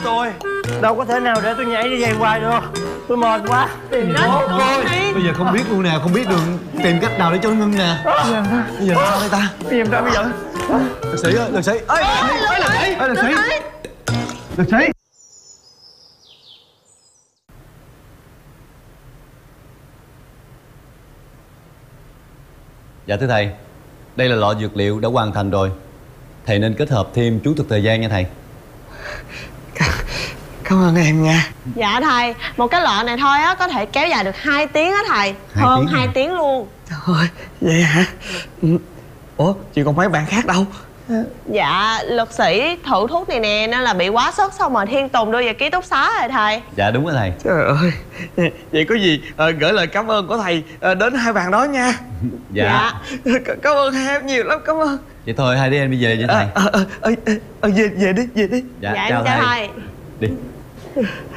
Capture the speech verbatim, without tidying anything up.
tôi. Đâu có thể nào để tôi nhảy như vậy hoài được. Tôi mệt quá. Tìm cách thôi. Bây giờ không biết luôn nè, không biết đường tìm cách nào để cho nó ngưng nè. Bây giờ sao đây ta? Bây giờ sao bây giờ? Lực sĩ ơi, lực sĩ. Ê, lực sĩ. Ê, lực sĩ. Lực sĩ. Dạ thưa thầy, đây là lọ dược liệu đã hoàn thành rồi. Thầy nên kết hợp thêm chú thực thời gian nha thầy. Cảm ơn em nha. Dạ thầy, một cái lọ này thôi á có thể kéo dài được hai tiếng á thầy. Hai Hơn tiếng hai hả? tiếng luôn. Trời ơi, vậy hả? Ủa, chị còn mấy bạn khác đâu? Dạ, luật sĩ thử thuốc này nè nên là bị quá sốt xong rồi Thiên Tùng đưa về ký túc xá rồi thầy. Dạ đúng rồi thầy. Trời ơi, vậy có gì ờ, gửi lời cảm ơn của thầy ờ, đến hai bạn đó nha. Dạ, C- Cảm ơn hai em nhiều lắm, cảm ơn. vậy thôi hai đứa em đi về nha thầy. Ờ, ờ, ờ, ờ, ờ, về, về đi, về đi. Dạ, Dạ chào em chào thầy. thầy. Đi.